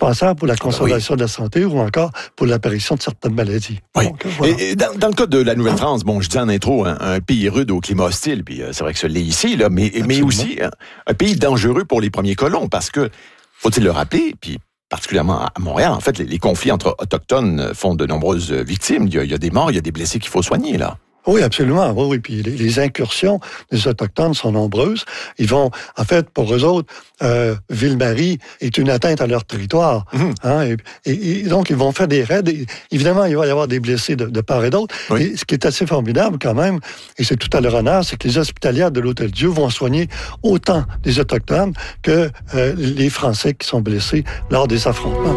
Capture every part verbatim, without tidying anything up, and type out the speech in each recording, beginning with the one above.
indispensable pour la conservation oui. de la santé ou encore pour l'apparition de certaines maladies. Oui. Donc, voilà. Et, et dans, dans le cas de la Nouvelle-France, bon, je dis en intro, un, un pays rude au climat hostile, puis euh, c'est vrai que ça l'est ici, là, mais, mais aussi un, un pays dangereux pour les premiers colons, parce que, faut-il le rappeler, puis particulièrement à Montréal, en fait, les, les conflits entre autochtones font de nombreuses victimes. Il y a, il y a des morts, il y a des blessés qu'il faut soigner, là. Oui, absolument. Oui, oui. Puis les, les incursions des Autochtones sont nombreuses. Ils vont, en fait, pour eux autres, euh, Ville-Marie est une atteinte à leur territoire. Mmh. Hein, et, et, et donc, ils vont faire des raids. Et, évidemment, il va y avoir des blessés de, de part et d'autre. Oui. Et ce qui est assez formidable, quand même, et c'est tout à leur honneur, c'est que les hospitalières de l'Hôtel-Dieu vont soigner autant les Autochtones que euh, les Français qui sont blessés lors des affrontements.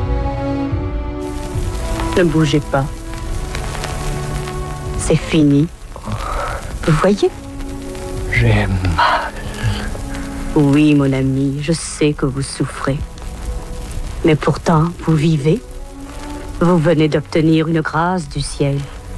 Ne bougez pas. C'est fini. Vous voyez? J'ai mal. Oui, mon ami, je sais que vous souffrez. Mais pourtant, vous vivez. Vous venez d'obtenir une grâce du ciel.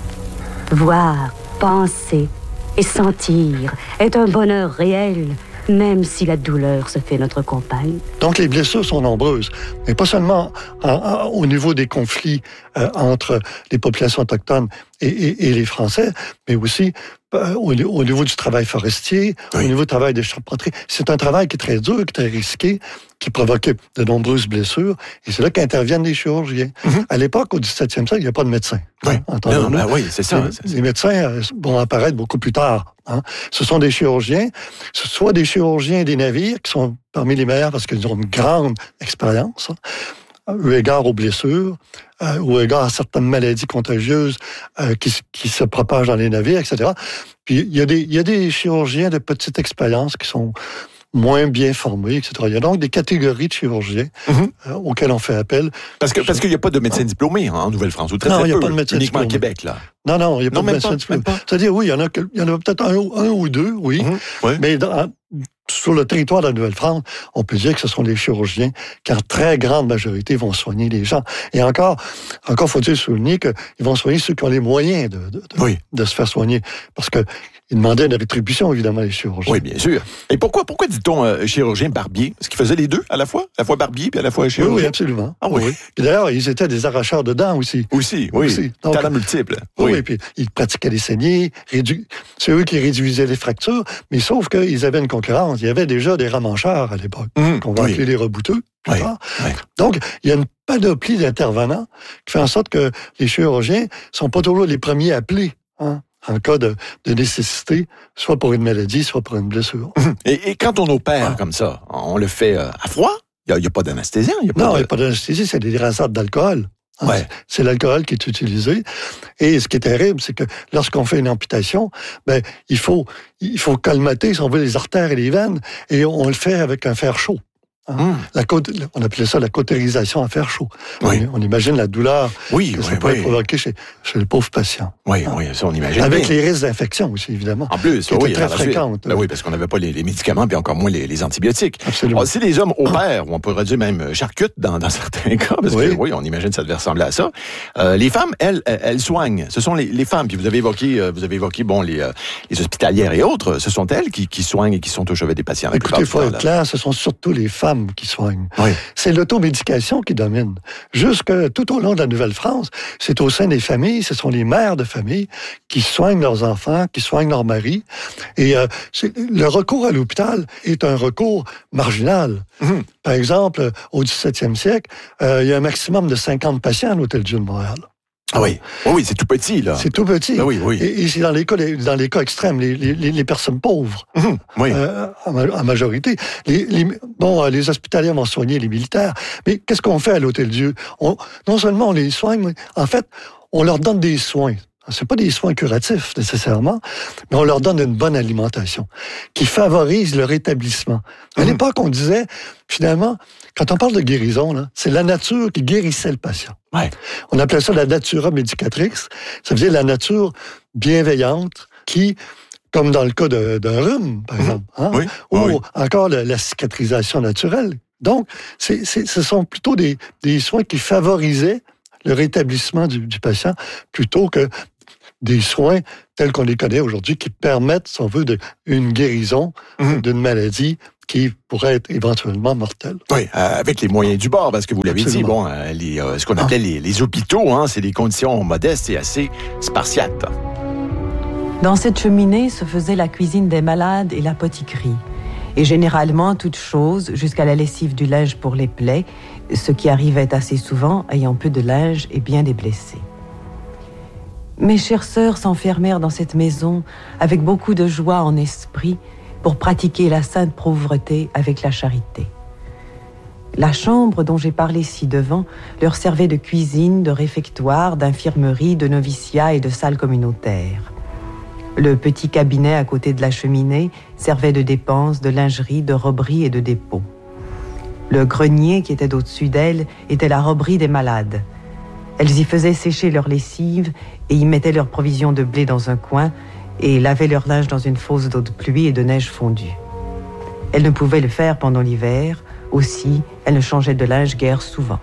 Voir, penser et sentir est un bonheur réel, même si la douleur se fait notre compagne. Donc, les blessures sont nombreuses, mais pas seulement en, en, au niveau des conflits euh, entre les populations autochtones et, et, et les Français, mais aussi euh, au, au niveau du travail forestier, oui. au niveau du travail de charpenterie. C'est un travail qui est très dur, qui est très risqué, qui provoquait de nombreuses blessures, et c'est là qu'interviennent les chirurgiens. Mm-hmm. À l'époque, au dix-septième siècle, il n'y a pas de médecins. Oui, hein, non, ben oui, c'est ça. Les, c'est ça. les médecins vont apparaître beaucoup plus tard. Hein. Ce sont des chirurgiens, soit des chirurgiens des navires, qui sont parmi les meilleurs parce qu'ils ont une grande expérience, hein, eu égard aux blessures, euh, ou égard à certaines maladies contagieuses euh, qui, qui se propagent dans les navires, et cetera. Puis il y a des, il y a des chirurgiens de petite expérience qui sont moins bien formés, et cetera. Il y a donc des catégories de chirurgiens mm-hmm. euh, auxquels on fait appel. Parce que parce qu'il n'y a pas de médecins diplômés hein, en Nouvelle-France, ou très, non, très il n'y a peu, pas de médecins uniquement diplômés. au Québec, là. Non, non, il n'y a pas non, de médecins diplômés. C'est-à-dire, oui, il y en a, il y en a peut-être un, un ou deux, oui, mm-hmm. oui. mais dans, sur le territoire de la Nouvelle-France, on peut dire que ce sont les chirurgiens qui, en très grande majorité, vont soigner les gens. Et encore, encore faut-il souligner qu'ils vont soigner ceux qui ont les moyens de, de, de, oui. de se faire soigner. Parce que ils demandaient une rétribution, évidemment, les chirurgiens. Oui, bien sûr. Et pourquoi, pourquoi dit-on euh, chirurgien barbier? Est-ce qu'ils faisaient les deux à la fois? À la fois barbier puis à la fois chirurgien? Oui, oui, absolument. Ah oui. oui. Et d'ailleurs, ils étaient des arracheurs de dents aussi. Aussi, oui. Aussi. Donc, talent multiple. Oui, oui, puis ils pratiquaient les saignées. Rédu... C'est eux qui réduisaient les fractures, mais sauf qu'ils avaient une concurrence. Il y avait déjà des ramancheurs à l'époque, mmh, qu'on va oui. appeler les rebouteux. Oui, oui. Donc, il y a une panoplie d'intervenants qui fait en sorte que les chirurgiens sont pas toujours les premiers appelés, hein, en cas de, de nécessité, soit pour une maladie, soit pour une blessure. Et, et quand on opère ah. comme ça, on le fait à froid? Il n'y a, a pas d'anesthésien? Y a pas non, il de... n'y a pas d'anesthésie, c'est des rasades d'alcool. Hein, ouais. C'est l'alcool qui est utilisé. Et ce qui est terrible, c'est que lorsqu'on fait une amputation, ben, il faut, il faut colmater, si on veut, les artères et les veines, et on le fait avec un fer chaud. Hein? Mmh. La côte, on appelait ça la cautérisation à fer chaud. Oui. On, on imagine la douleur oui, que oui, ça peut oui. provoquer chez, chez le pauvre patient. Oui, hein? oui, ça on imagine. Avec bien. les risques d'infection aussi, évidemment. En plus, qui oui, étaient très fréquentes. Ben oui, parce qu'on n'avait pas les, les médicaments, puis encore moins les, les antibiotiques. Absolument. Alors, si les hommes opèrent, ou on pourrait dire même charcutent dans, dans certains cas, parce oui. que oui, on imagine que ça devait ressembler à ça. Euh, les femmes, elles, elles soignent. Ce sont les, les femmes. Puis vous avez évoqué, vous avez évoqué, bon, les, les hospitalières et autres. Ce sont elles qui, qui soignent et qui sont au chevet des patients. Écoutez, il faut être clair, ce sont surtout les femmes qui soignent. Oui. C'est l'automédication qui domine. Jusque tout au long de la Nouvelle-France, c'est au sein des familles, ce sont les mères de famille qui soignent leurs enfants, qui soignent leurs maris. Et euh, le recours à l'hôpital est un recours marginal. Mmh. Par exemple, au dix-septième siècle, euh, il y a un maximum de cinquante patients à l'Hôtel-Dieu de Montréal. Ah oui, oui, oui, c'est tout petit, là. C'est tout petit. Ben oui, oui. Et, et c'est dans les cas, les, dans les cas extrêmes, les, les, les personnes pauvres, mmh, oui. euh, en, en majorité. Les, les, bon, les hospitaliers vont soigner les militaires, mais qu'est-ce qu'on fait à l'Hôtel-Dieu? On, non seulement on les soigne, mais en fait, on leur donne des soins. C'est pas des soins curatifs, nécessairement, mais on leur donne une bonne alimentation qui favorise le rétablissement. À mmh. l'époque, on disait, finalement, quand on parle de guérison, là, c'est la nature qui guérissait le patient. Ouais. On appelait ça la natura medicatrix. Ça veut dire la nature bienveillante qui, comme dans le cas de, d'un rhume, par mmh. exemple, hein, oui. ou oui. encore la, la cicatrisation naturelle. Donc, c'est, c'est, ce sont plutôt des, des soins qui favorisaient le rétablissement du, du patient plutôt que des soins tels qu'on les connaît aujourd'hui qui permettent, si on veut, de, une guérison mmh. d'une maladie qui pourraient être éventuellement mortels. Oui, euh, avec les moyens du bord, parce que vous l'avez Absolument. dit, bon, euh, les, euh, ce qu'on appelait les, les hôpitaux, hein, c'est des conditions modestes et assez spartiates. Dans cette cheminée se faisait la cuisine des malades et l'apothicrie. Et généralement, toutes choses, jusqu'à la lessive du linge pour les plaies, ce qui arrivait assez souvent, ayant peu de linge et bien des blessés. Mes chères sœurs s'enfermèrent dans cette maison avec beaucoup de joie en esprit pour pratiquer la sainte pauvreté avec la charité. La chambre dont j'ai parlé ci-devant leur servait de cuisine, de réfectoire, d'infirmerie, de noviciat et de salle communautaire. Le petit cabinet à côté de la cheminée servait de dépense, de lingerie, de roberie et de dépôt. Le grenier qui était au-dessus d'elle était la roberie des malades. Elles y faisaient sécher leur lessive et y mettaient leurs provisions de blé dans un coin et lavaient leur linge dans une fosse d'eau de pluie et de neige fondue. Elles ne pouvaient le faire pendant l'hiver. Aussi, elles ne changeaient de linge guère souvent.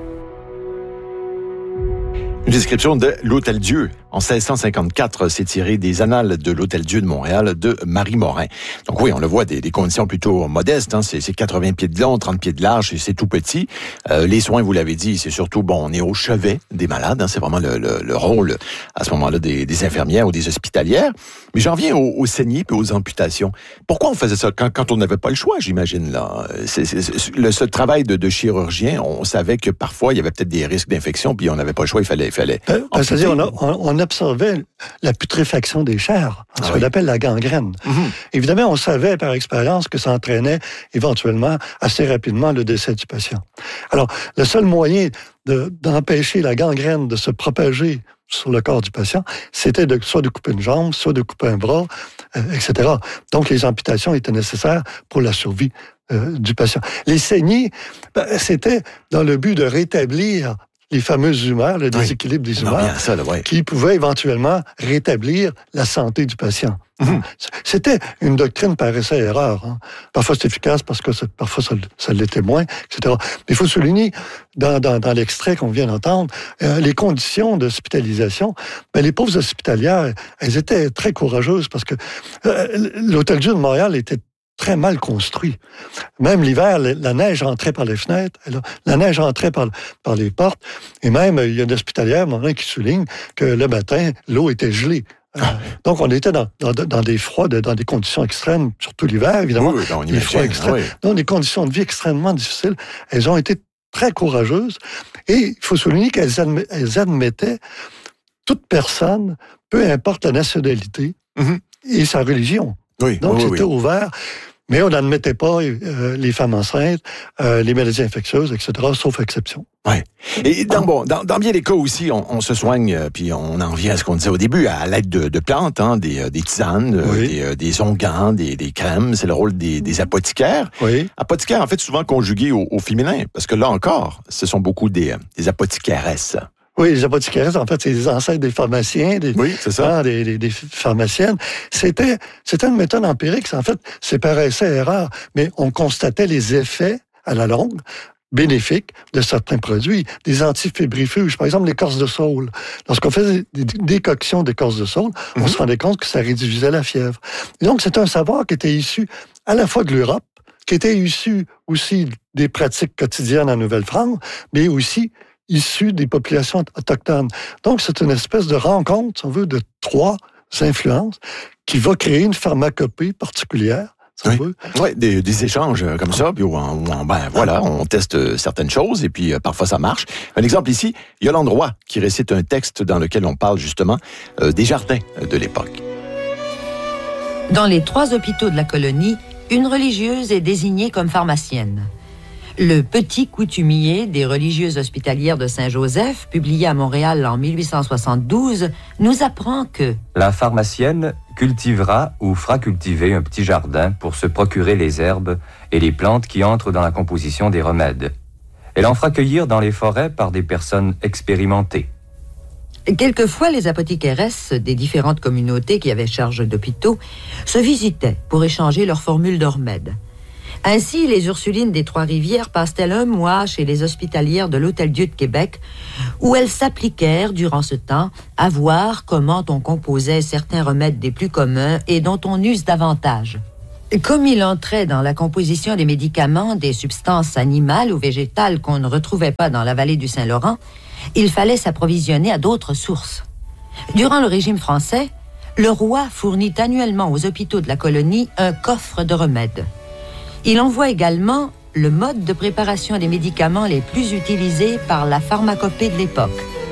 Une description de l'Hôtel-Dieu. En seize cent cinquante-quatre, c'est tiré des Annales de l'Hôtel-Dieu de Montréal de Marie Morin. Donc oui, on le voit, des, des conditions plutôt modestes. Hein. C'est, c'est quatre-vingts pieds de long, trente pieds de large, et c'est tout petit. Euh, les soins, vous l'avez dit, c'est surtout, bon, on est au chevet des malades. Hein. C'est vraiment le, le, le rôle, à ce moment-là, des, des infirmières ou des hospitalières. Mais j'en viens aux, aux saignées et aux amputations. Pourquoi on faisait ça quand, quand on n'avait pas le choix, j'imagine, là? C'est, c'est, c'est, le, ce travail de, de chirurgien, on savait que parfois, il y avait peut-être des risques d'infection, puis on n'avait pas le choix, il fallait... Il fallait euh, c'est-à-dire, on, a, on, on observait la putréfaction des chairs, ce ah qu'on oui. appelle la gangrène. Mm-hmm. Évidemment, on savait par expérience que ça entraînait éventuellement assez rapidement le décès du patient. Alors, le seul moyen de, d'empêcher la gangrène de se propager sur le corps du patient, c'était de, soit de couper une jambe, soit de couper un bras, euh, et cetera. Donc, les amputations étaient nécessaires pour la survie euh, du patient. Les saignées, ben, c'était dans le but de rétablir les fameuses humeurs, le déséquilibre oui. des humeurs, ça, là, ouais. qui pouvaient éventuellement rétablir la santé du patient. Mmh. C'était une doctrine par essai-erreur. Hein. Parfois, c'est efficace parce que c'est, parfois, ça, ça l'était moins, et cetera. Mais il faut souligner, dans, dans, dans l'extrait qu'on vient d'entendre, euh, les conditions d'hospitalisation. Ben, les pauvres hospitalières, elles étaient très courageuses parce que euh, l'Hôtel-Dieu de Montréal était très mal construit. Même l'hiver, la neige entrait par les fenêtres, la neige entrait par, par les portes, et même, il y a une hospitalière, qui souligne que le matin, l'eau était gelée. Ah. Donc, on était dans, dans, dans des froids, dans des conditions extrêmes, surtout l'hiver, évidemment. Oui, oui, des froids extrêmes. Oui. Donc, des conditions de vie extrêmement difficiles. Elles ont été très courageuses, et il faut souligner qu'elles admet, elles admettaient toute personne, peu importe la nationalité mm-hmm. et sa religion. Oui, Donc, oui, c'était oui. ouvert, mais on n'admettait pas euh, les femmes enceintes, euh, les maladies infectieuses, et cetera, sauf exception. Oui. Et dans, bon, dans, dans bien des cas aussi, on, on se soigne, euh, puis on en revient à ce qu'on disait au début, à l'aide de, de plantes, hein, des, euh, des tisanes, oui. euh, des, euh, des onguents, des, des crèmes. C'est le rôle des, des apothicaires. Oui. Apothicaires, en fait, souvent conjugués au, au féminin, parce que là encore, ce sont beaucoup des, des apothicaresses. Oui, les apothicaires, en fait, c'est les ancêtres des pharmaciens, des, oui, c'est ça. Hein, des, des, des pharmaciennes. C'était, c'était une méthode empirique. En fait, c'est par essai-erreur, mais on constatait les effets à la longue bénéfiques de certains produits, des antifébrifuges, par exemple l'écorce de saule. Lorsqu'on faisait des décoctions d'écorce de saule, mm-hmm. on se rendait compte que ça réduisait la fièvre. Et donc, c'est un savoir qui était issu à la fois de l'Europe, qui était issu aussi des pratiques quotidiennes en Nouvelle-France, mais aussi issus des populations autochtones. Donc, c'est une espèce de rencontre, si on veut, de trois influences qui va créer une pharmacopée particulière. Si oui, on veut. Ouais, des, des échanges comme ça, puis où on, on, ben, voilà, on teste certaines choses et puis euh, parfois ça marche. Un exemple ici, Yolande Roy qui récite un texte dans lequel on parle justement euh, des jardins de l'époque. Dans les trois hôpitaux de la colonie, une religieuse est désignée comme pharmacienne. Le Petit coutumier des religieuses hospitalières de Saint-Joseph, publié à Montréal en mille huit cent soixante-douze, nous apprend que la pharmacienne cultivera ou fera cultiver un petit jardin pour se procurer les herbes et les plantes qui entrent dans la composition des remèdes. Elle en fera cueillir dans les forêts par des personnes expérimentées. Quelquefois, les apothicaresses des différentes communautés qui avaient charge d'hôpitaux se visitaient pour échanger leurs formules de remèdes. Ainsi, les Ursulines des Trois-Rivières passent-elles un mois chez les hospitalières de l'Hôtel-Dieu de Québec, où elles s'appliquèrent, durant ce temps, à voir comment on composait certains remèdes des plus communs et dont on use davantage. Comme il entrait dans la composition des médicaments des substances animales ou végétales qu'on ne retrouvait pas dans la vallée du Saint-Laurent, il fallait s'approvisionner à d'autres sources. Durant le régime français, le roi fournit annuellement aux hôpitaux de la colonie un coffre de remèdes. Il envoie également le mode de préparation des médicaments les plus utilisés par la pharmacopée de l'époque.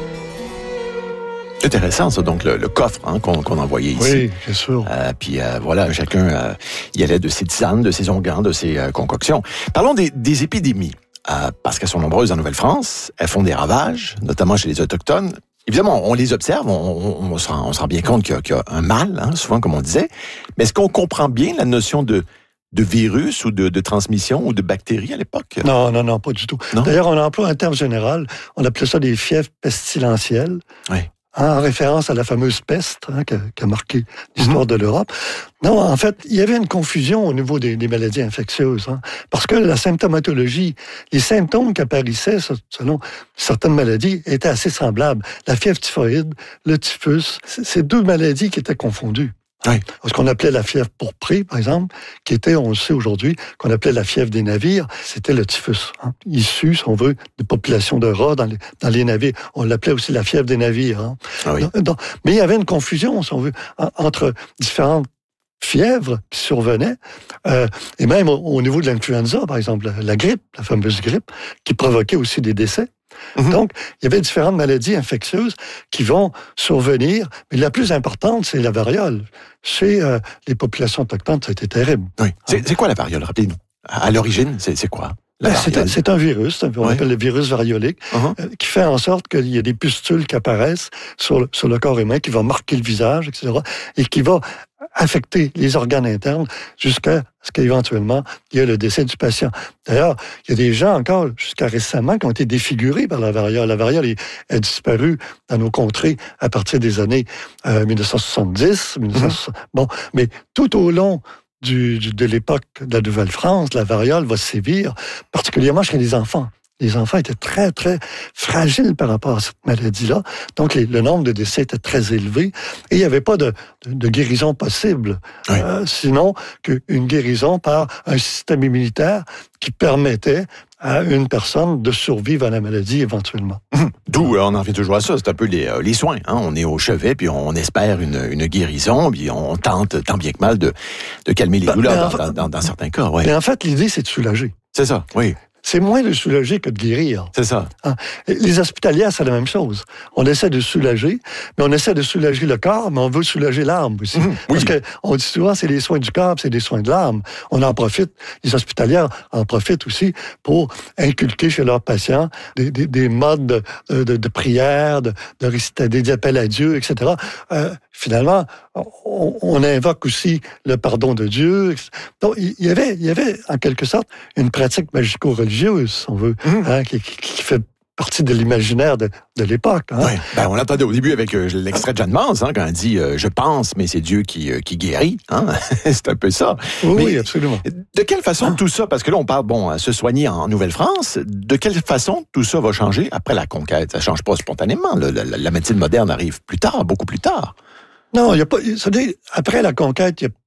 C'est intéressant, ça, donc le, le coffre hein, qu'on, qu'on envoyait ici. Oui, bien sûr. Euh, puis euh, voilà, chacun euh, y allait de ses tisanes, de ses onguents, de ses euh, concoctions. Parlons des, des épidémies, euh, parce qu'elles sont nombreuses en Nouvelle-France. Elles font des ravages, notamment chez les Autochtones. Évidemment, on les observe, on, on, on, se, rend, on se rend bien compte qu'il y a, qu'il y a un mal, hein, souvent comme on disait. Mais est-ce qu'on comprend bien la notion de de virus ou de, de transmission ou de bactéries à l'époque? Non, non, non, pas du tout. Non? D'ailleurs, on emploie un terme général, on appelait ça des fièvres pestilentielles, oui. hein, en référence à la fameuse peste hein, qui, a, qui a marqué l'histoire mm-hmm. de l'Europe. Non, en fait, il y avait une confusion au niveau des, des maladies infectieuses, hein, parce que la symptomatologie, les symptômes qui apparaissaient selon certaines maladies étaient assez semblables. La fièvre typhoïde, le typhus, c'est deux maladies qui étaient confondues. Oui. Ce qu'on appelait la fièvre pourprée, par exemple, qui était, on le sait aujourd'hui, qu'on appelait la fièvre des navires, c'était le typhus, hein, issu, si on veut, des populations de rats dans les, dans les navires. On l'appelait aussi la fièvre des navires. Hein. Ah oui. Donc, mais il y avait une confusion, si on veut, entre différentes fièvres qui survenaient, euh, et même au, au niveau de l'influenza, par exemple, la, la grippe, la fameuse grippe, qui provoquait aussi des décès. Mm-hmm. Donc, il y avait différentes maladies infectieuses qui vont survenir, mais la plus importante, c'est la variole. Chez euh, les populations autochtones, ça a été terrible. Oui. C'est, c'est quoi la variole? Rappelez-nous. À l'origine, c'est, c'est quoi? Ben, c'est, c'est un virus, on oui. appelle le virus variolique, uh-huh. euh, qui fait en sorte qu'il y a des pustules qui apparaissent sur le, sur le corps humain, qui vont marquer le visage, et cetera, et qui va affecter les organes internes jusqu'à ce qu'éventuellement, il y ait le décès du patient. D'ailleurs, il y a des gens encore, jusqu'à récemment, qui ont été défigurés par la variole. La variole est, est disparue dans nos contrées à partir des années euh, dix-neuf cent soixante-dix, dix-neuf cent soixante. Mm-hmm. Bon, mais tout au long Du, du, de l'époque de la Nouvelle-France, la variole va sévir, particulièrement chez les enfants. Les enfants étaient très, très fragiles par rapport à cette maladie-là. Donc, les, le nombre de décès était très élevé. Et il n'y avait pas de, de, de guérison possible, oui. euh, sinon qu'une guérison par un système immunitaire qui permettait à une personne de survivre à la maladie éventuellement. Mmh. D'où, euh, on en revient toujours à ça, c'est un peu les, euh, les soins. Hein? On est au chevet, puis on espère une, une guérison, puis on tente, tant bien que mal, de, de calmer les ben, douleurs dans, fait, dans, dans, dans certains cas. Ouais. Mais en fait, l'idée, c'est de soulager. C'est ça, oui. C'est moins de soulager que de guérir. C'est ça. Hein? Les hospitalières, c'est la même chose. On essaie de soulager, mais on essaie de soulager le corps, mais on veut soulager l'âme aussi. Mmh, oui. Parce qu'on dit souvent, c'est les soins du corps, c'est des soins de l'âme. On en profite, les hospitalières en profitent aussi pour inculquer chez leurs patients des, des, des modes de, de, de prière, de, de réciter des appels à Dieu, et cetera. Euh, finalement, on, on invoque aussi le pardon de Dieu. Donc, il y avait, il y avait en quelque sorte une pratique magico-religieuse, si on veut, mmh. hein, qui, qui, qui fait partie de l'imaginaire de, de l'époque. Hein. Oui. Ben, on l'entendait au début avec euh, l'extrait de Jeanne Mance, hein, quand elle dit euh, « Je pense, mais c'est Dieu qui, euh, qui guérit hein? ». C'est un peu ça. Oui, mais, oui, absolument. De quelle façon ah. tout ça, parce que là on parle, bon, à se soigner en Nouvelle-France, de quelle façon tout ça va changer après la conquête? Ça ne change pas spontanément. La, la, la médecine moderne arrive plus tard, beaucoup plus tard. Non, il y a pas. Ça veut dire, après la conquête, il y a,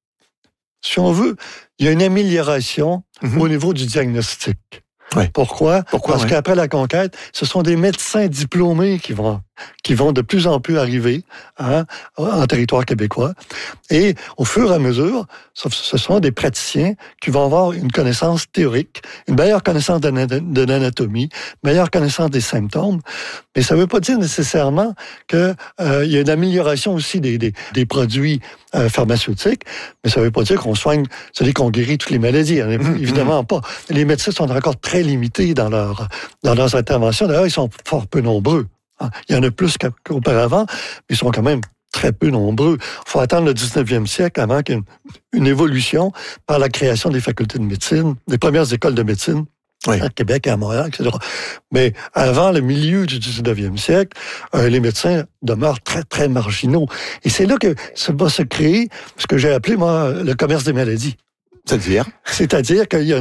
si on veut, il y a une amélioration mm-hmm. au niveau du diagnostic. Oui. Pourquoi? Pourquoi? Parce oui. qu'après la conquête, ce sont des médecins diplômés qui vont, qui vont de plus en plus arriver hein, en territoire québécois. Et au fur et à mesure, ce sont des praticiens qui vont avoir une connaissance théorique, une meilleure connaissance de, de l'anatomie, une meilleure connaissance des symptômes. Mais ça ne veut pas dire nécessairement qu'il euh, y a une amélioration aussi des, des, des produits euh, pharmaceutiques, mais ça ne veut pas dire qu'on soigne, c'est-à-dire qu'on guérit toutes les maladies. Hein, mmh, évidemment mmh. pas. Les médecins sont encore très limités dans, leur, dans leurs interventions. D'ailleurs, ils sont fort peu nombreux. Hein. Il y en a plus qu'auparavant, mais ils sont quand même très peu nombreux. Il faut attendre le dix-neuvième siècle avant qu'il y ait une, une évolution par la création des facultés de médecine, des premières écoles de médecine. Oui. À Québec et à Montréal, et cetera. Mais avant le milieu du dix-neuvième siècle, euh, les médecins demeurent très, très marginaux. Et c'est là que ça va se créer ce que j'ai appelé, moi, le commerce des maladies. C'est-à-dire? C'est-à-dire qu'il y a une,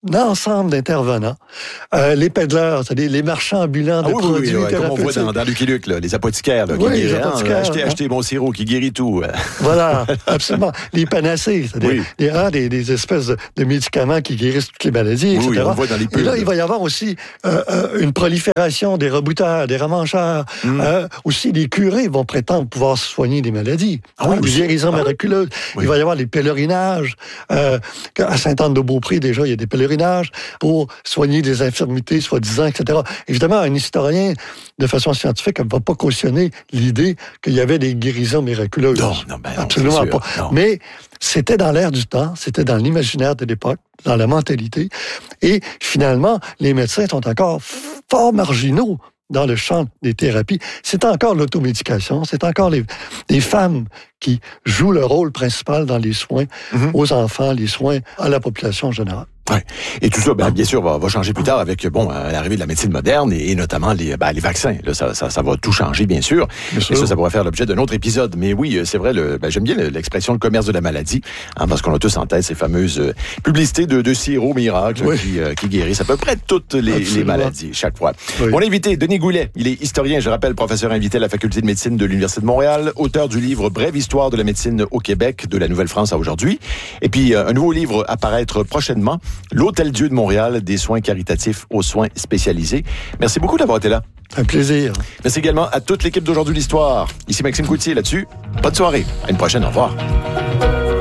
un ensemble d'intervenants. Euh, les pédaleurs, c'est-à-dire les marchands ambulants de ah, oui, produits oui, oui, comme on voit dans, dans Lucky Luke, là, les apothicaires, là, qui oui, guérissent. les apothicaires, Hein, achetez, hein. achetez mon sirop qui guérit tout. Voilà, absolument. Les panacées, c'est-à-dire oui. des, ah, des, des espèces de, de médicaments qui guérissent toutes les maladies, oui, et cetera. Oui, on le voit dans les pubs. Et là, il va y avoir aussi euh, euh, une prolifération des rebouteurs, des ramancheurs. Mm. Euh, aussi, les curés vont prétendre pouvoir soigner des maladies, ah, hein, oui, des guérisons ah, miraculeuses. Oui. Il va y avoir les pèlerinages. Euh, à Sainte-Anne-de-Beaupré, déjà, il y a des pèlerinages pour soigner des infirmités, soi-disant, et cetera. Évidemment, un historien, de façon scientifique, ne va pas cautionner l'idée qu'il y avait des guérisons miraculeuses. Non, non, ben non, absolument pas. Non. Mais c'était dans l'air du temps, c'était dans l'imaginaire de l'époque, dans la mentalité. Et finalement, les médecins sont encore fort marginaux dans le champ des thérapies. C'est encore l'automédication, c'est encore les, les femmes qui jouent le rôle principal dans les soins mm-hmm. aux enfants, les soins à la population générale. Ouais. Et tout ça, ben, bien sûr, va, va changer plus tard avec bon l'arrivée de la médecine moderne et, et notamment les, ben, les vaccins. Là, ça, ça, ça va tout changer, bien sûr. Bien et sûr. ça, ça pourrait faire l'objet d'un autre épisode. Mais oui, c'est vrai, le, ben, j'aime bien l'expression le commerce de la maladie, hein, parce qu'on a tous en tête ces fameuses euh, publicités de, de sirop miracle oui. qui, euh, qui guérissent à peu près toutes les, les maladies chaque fois. Oui. Mon invité, Denis Goulet, il est historien, je rappelle, professeur invité à la Faculté de médecine de l'Université de Montréal, auteur du livre Brève histoire de la médecine au Québec, de la Nouvelle-France à aujourd'hui. Et puis, euh, un nouveau livre à paraître prochainement, L'Hôtel-Dieu de Montréal, des soins caritatifs aux soins spécialisés. Merci beaucoup d'avoir été là. Un plaisir. Merci également à toute l'équipe d'Aujourd'hui l'Histoire. Ici Maxime Coutier là-dessus. Bonne soirée. À une prochaine. Au revoir.